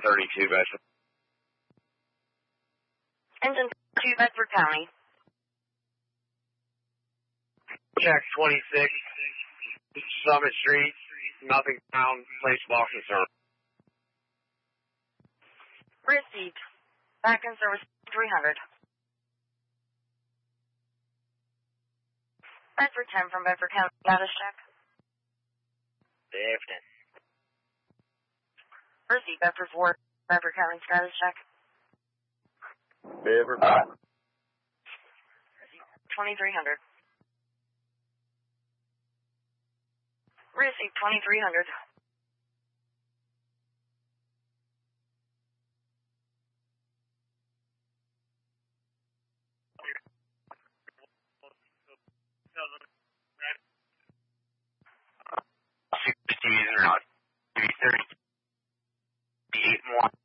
32 Bedford. Engine 2 Bedford County. Check 26, Summit Street, nothing found, place of all concern. Received. Back in service 300. Bedford 10 from Bedford County, status check. Bedford. Received. Bedford 4, Bedford County, status check. Bedford. 2300. Received 2300. Or not. 38 more.